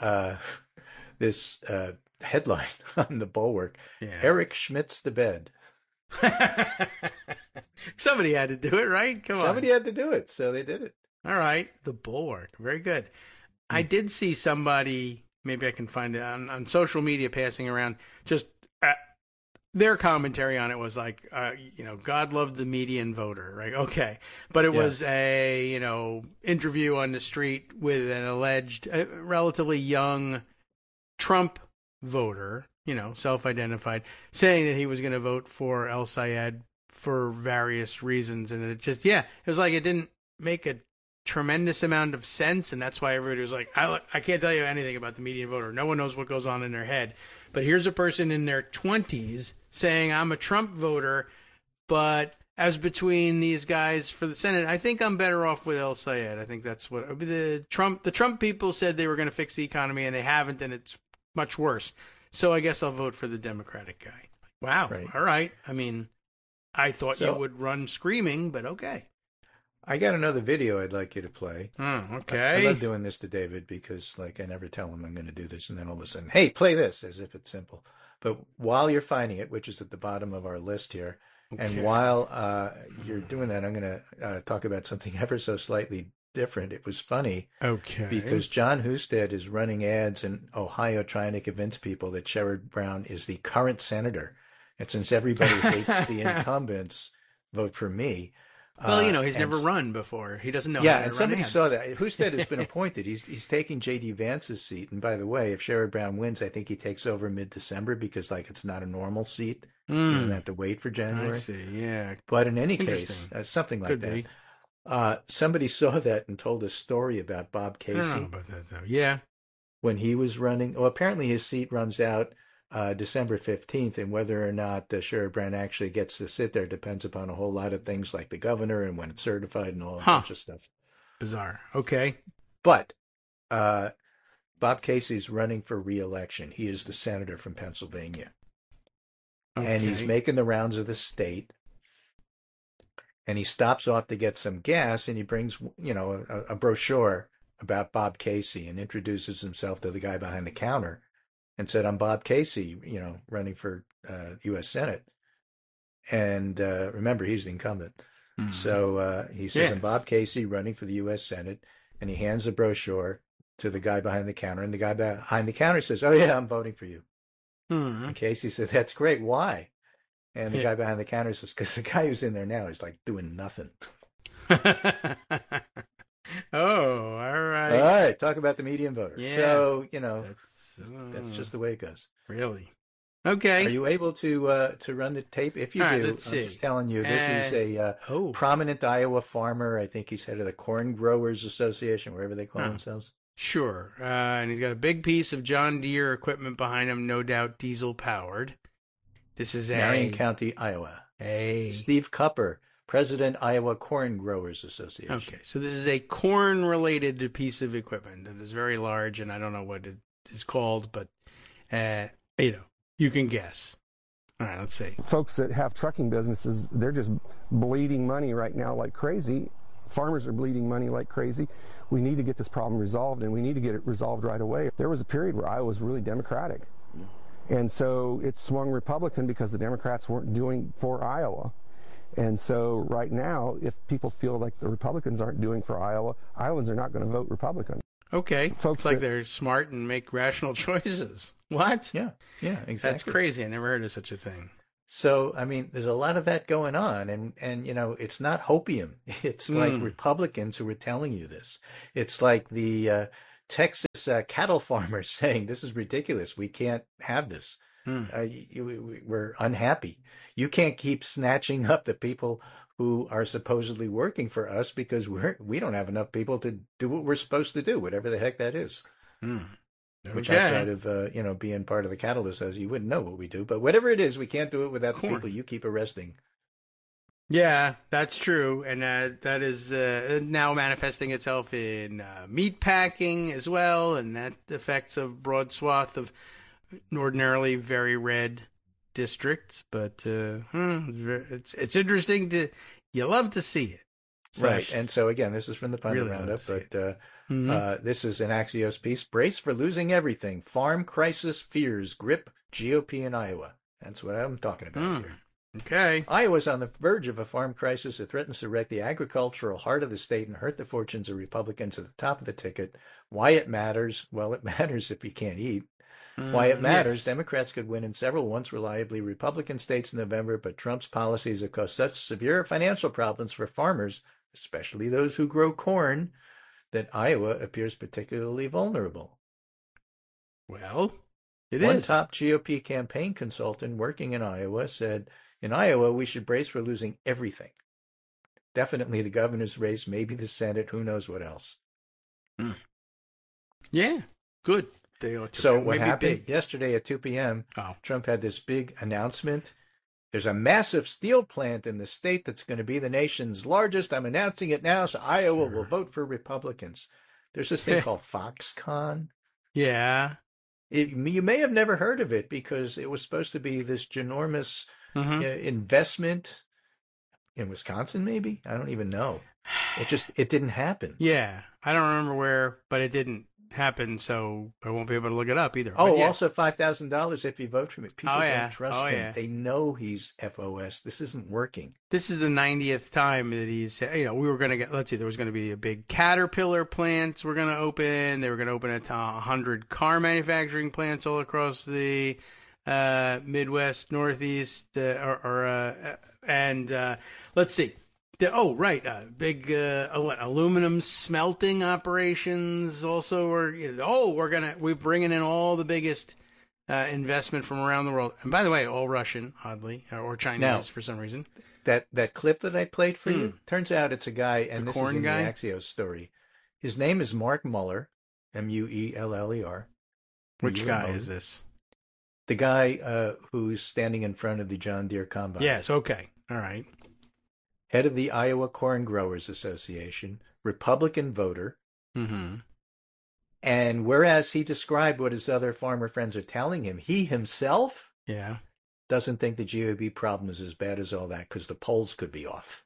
[SPEAKER 3] this headline on the Bulwark. Eric Schmidt's the bed.
[SPEAKER 2] Somebody had to do it, right?
[SPEAKER 3] Somebody had to do it, so they did it.
[SPEAKER 2] All right. The Bulwark. Very good. I did see somebody, maybe I can find it on social media passing around, just their commentary on it was like, God loved the median voter, right? Okay. But it was a, interview on the street with an alleged relatively young Trump voter, self-identified, saying that he was going to vote for El Sayed for various reasons. And it just, it was like it didn't make a tremendous amount of sense. And that's why everybody was like, I can't tell you anything about the median voter. No one knows what goes on in their head. But here's a person in their 20s saying, I'm a Trump voter, but as between these guys for the Senate, I think I'm better off with El Sayed. I think that's what the Trump people said they were going to fix the economy, and they haven't, and it's much worse. So I guess I'll vote for the Democratic guy. Wow. Right. All right. I mean, I thought you would run screaming, but okay.
[SPEAKER 3] I got another video I'd like you to play.
[SPEAKER 2] Oh, okay.
[SPEAKER 3] I love doing this to David because, I never tell him I'm going to do this, and then all of a sudden, hey, play this, as if it's simple. But while you're finding it, which is at the bottom of our list here, Okay. And while you're doing that, I'm going to talk about something ever so slightly different. It was funny.
[SPEAKER 2] Okay.
[SPEAKER 3] Because John Husted is running ads in Ohio trying to convince people that Sherrod Brown is the current senator. And since everybody hates the incumbents, vote for me.
[SPEAKER 2] Well, he's never run before. He doesn't know.
[SPEAKER 3] Yeah,
[SPEAKER 2] how to
[SPEAKER 3] and
[SPEAKER 2] run
[SPEAKER 3] somebody
[SPEAKER 2] ads.
[SPEAKER 3] saw that. Husted has been appointed. He's taking J.D. Vance's seat. And by the way, if Sherrod Brown wins, I think he takes over mid-December because, it's not a normal seat. You don't have to wait for January.
[SPEAKER 2] I see, yeah.
[SPEAKER 3] But in any case, something like that. Somebody saw that and told a story about Bob Casey.
[SPEAKER 2] I don't know about that, though. Yeah.
[SPEAKER 3] When he was running, apparently his seat runs out December 15th, and whether or not Sherrod Brown actually gets to sit there depends upon a whole lot of things like the governor and when it's certified and all a bunch of stuff.
[SPEAKER 2] Bizarre. Okay.
[SPEAKER 3] But Bob Casey's running for re-election. He is the senator from Pennsylvania. Okay. And he's making the rounds of the state. And he stops off to get some gas, and he brings, a brochure about Bob Casey and introduces himself to the guy behind the counter and said, "I'm Bob Casey, running for U.S. Senate." And remember, he's the incumbent. Mm-hmm. So he says, "I'm Bob Casey, running for the U.S. Senate." And he hands the brochure to the guy behind the counter. And the guy behind the counter says, "Oh, yeah, I'm voting for you." Mm-hmm. And Casey says, "That's great. Why?" And the guy behind the counter says, "Because the guy who's in there now is doing nothing."
[SPEAKER 2] Oh, all right.
[SPEAKER 3] All right. Talk about the median voter. Yeah. So, that's just the way it goes.
[SPEAKER 2] Really? Okay.
[SPEAKER 3] Are you able to run the tape? If you do,
[SPEAKER 2] let's see.
[SPEAKER 3] I'm just telling you, this is a prominent Iowa farmer. I think he's head of the Corn Growers Association, wherever they call themselves.
[SPEAKER 2] Sure. And he's got a big piece of John Deere equipment behind him, no doubt diesel powered. This is
[SPEAKER 3] Marion County, Iowa. Steve Cupper, President, Iowa Corn Growers Association.
[SPEAKER 2] Okay, so this is a corn-related piece of equipment that is very large, and I don't know what it is called, but, you can guess. All right, let's see.
[SPEAKER 8] Folks that have trucking businesses, they're just bleeding money right now like crazy. Farmers are bleeding money like crazy. We need to get this problem resolved, and we need to get it resolved right away. There was a period where Iowa was really Democratic. And so it swung Republican because the Democrats weren't doing for Iowa. And so right now, if people feel like the Republicans aren't doing for Iowa, Iowans are not going to vote Republican.
[SPEAKER 2] Okay. Folks like they're smart and make rational choices. What?
[SPEAKER 3] Yeah, exactly.
[SPEAKER 2] That's crazy. I never heard of such a thing.
[SPEAKER 3] So, there's a lot of that going on. And it's not hopium. It's like Republicans who are telling you this. It's like the Texas cattle farmers saying, "This is ridiculous. We can't have this. We're unhappy. You can't keep snatching up the people who are supposedly working for us because we don't have enough people to do what we're supposed to do, whatever the heck that is." Okay. Which outside of being part of the cattle association, you wouldn't know what we do. But whatever it is, we can't do it without the people you keep arresting.
[SPEAKER 2] Yeah, that's true, and that is now manifesting itself in meat packing as well, and that affects a broad swath of ordinarily very red districts. But it's interesting you love to see it.
[SPEAKER 3] Right, and so again, this is from the Pundit Roundup, but this is an Axios piece. Brace for losing everything. Farm crisis fears grip GOP in Iowa. That's what I'm talking about here.
[SPEAKER 2] Okay.
[SPEAKER 3] Iowa's on the verge of a farm crisis that threatens to wreck the agricultural heart of the state and hurt the fortunes of Republicans at the top of the ticket. Why it matters? Well, it matters if you can't eat. Why it matters? Yes. Democrats could win in several once reliably Republican states in November, but Trump's policies have caused such severe financial problems for farmers, especially those who grow corn, that Iowa appears particularly vulnerable.
[SPEAKER 2] Well,
[SPEAKER 3] One top GOP campaign consultant working in Iowa said, "In Iowa, we should brace for losing everything. Definitely the governor's race, maybe the Senate, who knows what else."
[SPEAKER 2] Yeah, good.
[SPEAKER 3] So what happened yesterday at 2 p.m., Trump had this big announcement. There's a massive steel plant in the state that's going to be the nation's largest. I'm announcing it now, so Iowa will vote for Republicans. There's this thing called Foxconn.
[SPEAKER 2] Yeah.
[SPEAKER 3] You may have never heard of it because it was supposed to be this ginormous investment in Wisconsin, maybe? I don't even know. It didn't happen.
[SPEAKER 2] Yeah. I don't remember where, but it didn't happen, so I won't be able to look it up either.
[SPEAKER 3] Oh, also $5,000 if you vote for me. People don't trust him.
[SPEAKER 2] Yeah.
[SPEAKER 3] They know he's FOS. This isn't working.
[SPEAKER 2] This is the 90th time that he's, we were going to get, let's see, there was going to be a big Caterpillar plants we're going to open. They were going to open 100 car manufacturing plants all across the Midwest, Northeast, and let's see. Big aluminum smelting operations also. We're bringing in all the biggest investment from around the world, and by the way, all Russian, oddly, or Chinese for some reason.
[SPEAKER 3] That clip that I played for you, turns out it's a guy, and this is in
[SPEAKER 2] guy?
[SPEAKER 3] the Axios story. His name is Mark Mueller, Mueller.
[SPEAKER 2] Which guy is this?
[SPEAKER 3] The guy who's standing in front of the John Deere combine.
[SPEAKER 2] Yes. Okay. All right.
[SPEAKER 3] Head of the Iowa Corn Growers Association, Republican voter.
[SPEAKER 2] Mm-hmm.
[SPEAKER 3] And whereas he described what his other farmer friends are telling him, he himself doesn't think the GOP problem is as bad as all that because the polls could be off.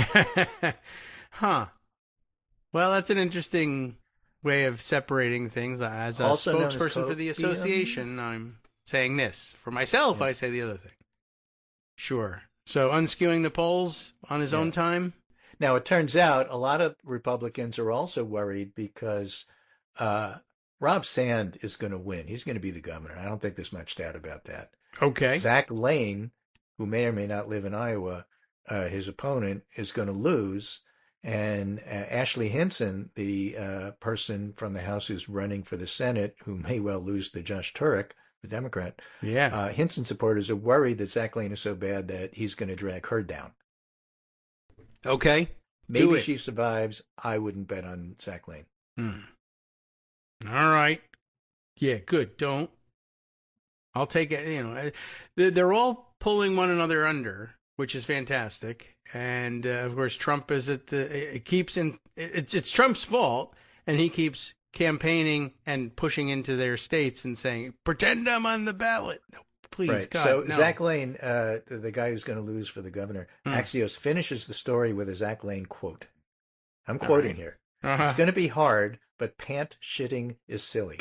[SPEAKER 2] Huh. Well, that's an interesting way of separating things. As a spokesperson for the association, I'm saying this. For myself, I say the other thing. Sure. So unskewing the polls on his own time?
[SPEAKER 3] Now, it turns out a lot of Republicans are also worried because Rob Sand is going to win. He's going to be the governor. I don't think there's much doubt about that.
[SPEAKER 2] Okay.
[SPEAKER 3] Zach Lane, who may or may not live in Iowa, his opponent, is going to lose. And Ashley Hinson, the person from the House who's running for the Senate, who may well lose to Josh Turek, the Democrat.
[SPEAKER 2] Yeah.
[SPEAKER 3] Hinson supporters are worried that Zach Lane is so bad that he's going to drag her down.
[SPEAKER 2] Okay.
[SPEAKER 3] Maybe she survives. I wouldn't bet on Zach Lane.
[SPEAKER 2] All right. Yeah, good. Don't. I'll take it. They're all pulling one another under, which is fantastic. And of course, Trump is it's Trump's fault, and he keeps campaigning and pushing into their states and saying, "Pretend I'm on the ballot." No, please,
[SPEAKER 3] right.
[SPEAKER 2] God,
[SPEAKER 3] so
[SPEAKER 2] no.
[SPEAKER 3] Zach Lane, the guy who's going to lose for the governor, Axios finishes the story with a Zach Lane quote. I'm quoting here. It's going to be hard, but pant shitting is silly.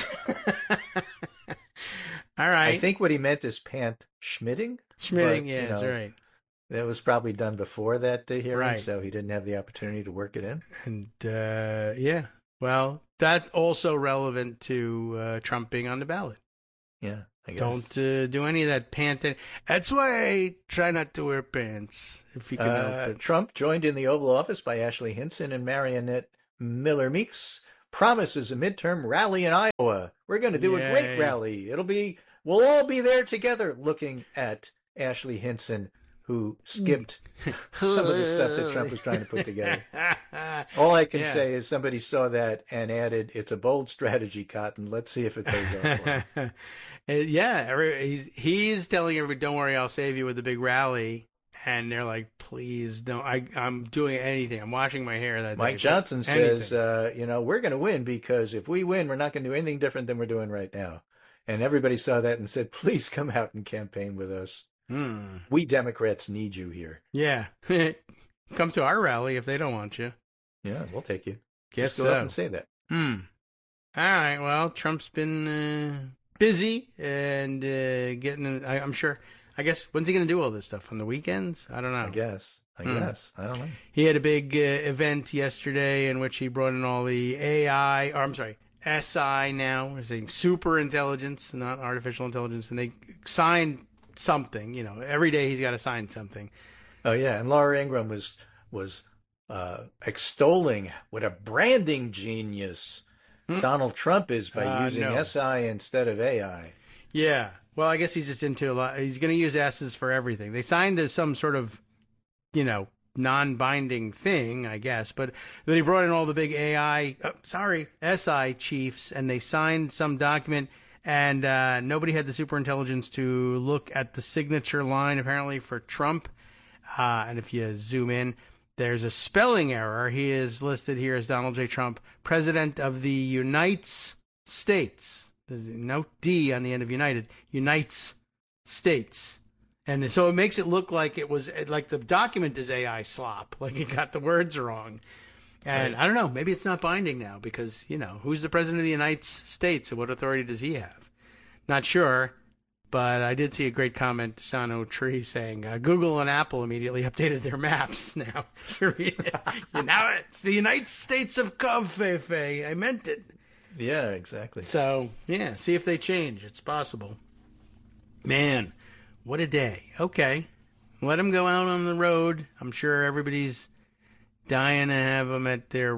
[SPEAKER 2] All right.
[SPEAKER 3] I think what he meant is pant schmitting.
[SPEAKER 2] Schmitting, yeah, that's right.
[SPEAKER 3] That was probably done before that hearing, so he didn't have the opportunity to work it in.
[SPEAKER 2] And, well, that's also relevant to Trump being on the ballot.
[SPEAKER 3] Yeah, I guess.
[SPEAKER 2] Don't do any of that panting. That's why I try not to wear pants, if you can help it.
[SPEAKER 3] Trump, joined in the Oval Office by Ashley Hinson and Marionette Miller Meeks, promises a midterm rally in Iowa. We're going to do a great rally. We'll all be there together, looking at Ashley Hinson, who skipped some of the stuff that Trump was trying to put together. All I can say is somebody saw that and added, "It's a bold strategy, Cotton. Let's see if it pays off."
[SPEAKER 2] He's telling everybody, "Don't worry, I'll save you with a big rally." And they're like, "Please don't. I'm doing anything. I'm washing my hair." That
[SPEAKER 3] Mike Johnson says, we're going to win because if we win, we're not going to do anything different than we're doing right now. And everybody saw that and said, "Please come out and campaign with us. We Democrats need you here."
[SPEAKER 2] Yeah. Come to our rally if they don't want you.
[SPEAKER 3] Yeah, we'll take you.
[SPEAKER 2] Guess
[SPEAKER 3] Just go up and say that.
[SPEAKER 2] All right. Well, Trump's been busy and getting. I'm sure. I guess, when's he going to do all this stuff? On the weekends? I don't know.
[SPEAKER 3] I guess. I don't know.
[SPEAKER 2] He had a big event yesterday in which he brought in all the SI now. We're saying super intelligence, not artificial intelligence. And they signed something. Every day he's got to sign something.
[SPEAKER 3] Oh, yeah. And Laura Ingraham was extolling what a branding genius Donald Trump is by using SI instead of AI.
[SPEAKER 2] Yeah. Well, I guess he's just into a lot. He's going to use S's for everything. They signed some sort of, non-binding thing, I guess. But then he brought in all the big SI chiefs, and they signed some document, and nobody had the superintelligence to look at the signature line, apparently, for Trump. And if you zoom in, there's a spelling error. He is listed here as Donald J. Trump, President of the United States. There's no D on the end of United. Unites States. And so it makes it look like it was like the document is AI slop, like it got the words wrong. And
[SPEAKER 3] right.
[SPEAKER 2] I don't know, maybe it's not binding now because, who's the president of the United States and what authority does he have? Not sure, but I did see a great comment, Sano Tree, saying Google and Apple immediately updated their maps now. Now it's the United States of Coffee. I meant it.
[SPEAKER 3] Yeah, exactly.
[SPEAKER 2] So, yeah, see if they change. It's possible. Man, what a day. Okay. Let them go out on the road. I'm sure everybody's dying to have them at their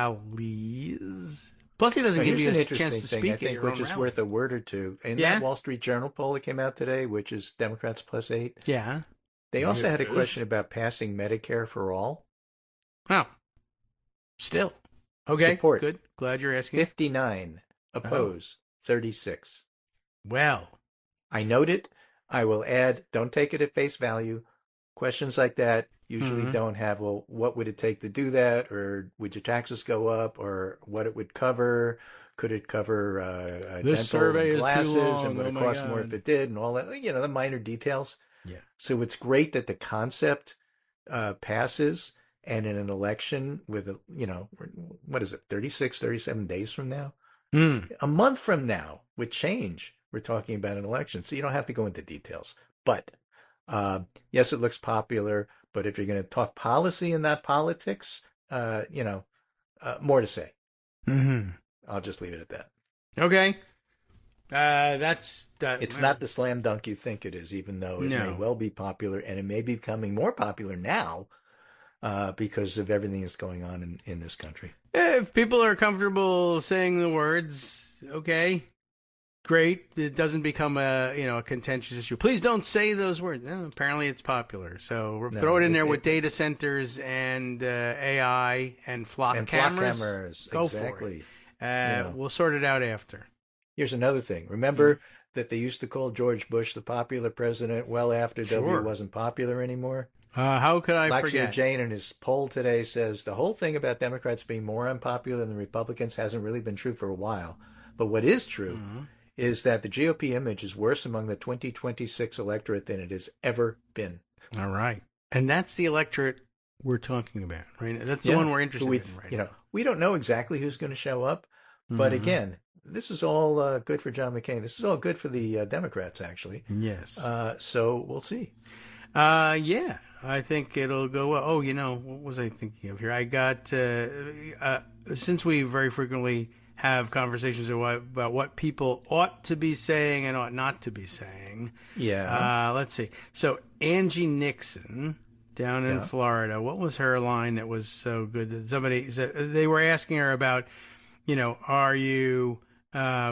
[SPEAKER 2] rallies. Plus, he doesn't give you a chance to speak at your own
[SPEAKER 3] which is
[SPEAKER 2] rally.
[SPEAKER 3] worth a word or two. In that Wall Street Journal poll that came out today, which is Democrats +8.
[SPEAKER 2] Yeah.
[SPEAKER 3] They also had a question about passing Medicare for all.
[SPEAKER 2] Oh. Still. Okay.
[SPEAKER 3] Support.
[SPEAKER 2] Good. Glad you're asking.
[SPEAKER 3] 59. Oppose. 36.
[SPEAKER 2] Well.
[SPEAKER 3] I note it. I will add, don't take it at face value. Questions like that usually don't have, well, what would it take to do that? Or would your taxes go up? Or what it would cover? Could it cover
[SPEAKER 2] this
[SPEAKER 3] dental
[SPEAKER 2] survey
[SPEAKER 3] and glasses?
[SPEAKER 2] is too long.
[SPEAKER 3] And would it cost more if it did? And all that, the minor details.
[SPEAKER 2] Yeah.
[SPEAKER 3] So it's great that the concept passes. And in an election with, what is it, 36, 37 days from now? A month from now, with change, we're talking about an election. So you don't have to go into details. But, yes, it looks popular. But if you're going to talk policy and not politics, more to say.
[SPEAKER 2] Mm-hmm.
[SPEAKER 3] I'll just leave it at that.
[SPEAKER 2] Okay. That's that.
[SPEAKER 3] It's not the slam dunk you think it is, even though it may well be popular. And it may be becoming more popular now. Because of everything that's going on in this country.
[SPEAKER 2] If people are comfortable saying the words, okay, great. It doesn't become a contentious issue. Please don't say those words. No, apparently it's popular. So throw it in there with data centers and AI and flock cameras. Go
[SPEAKER 3] exactly.
[SPEAKER 2] for it. We'll sort it out after.
[SPEAKER 3] Here's another thing. Remember that they used to call George Bush the popular president well after W wasn't popular anymore?
[SPEAKER 2] How could I forget?
[SPEAKER 3] Laxia Jain in his poll today says the whole thing about Democrats being more unpopular than the Republicans hasn't really been true for a while. But what is true is that the GOP image is worse among the 2026 electorate than it has ever been.
[SPEAKER 2] All right. And that's the electorate we're talking about, right? That's the one we're interested in right now.
[SPEAKER 3] We don't know exactly who's going to show up. But again, this is all good for John McCain. This is all good for the Democrats, actually.
[SPEAKER 2] Yes.
[SPEAKER 3] So we'll see.
[SPEAKER 2] Yeah, I think it'll go well. Oh, what was I thinking of here? I got, since we very frequently have conversations about what people ought to be saying and ought not to be saying.
[SPEAKER 3] Yeah.
[SPEAKER 2] Let's see. So Angie Nixon down in Florida, what was her line that was so good that somebody said, they were asking her about, are you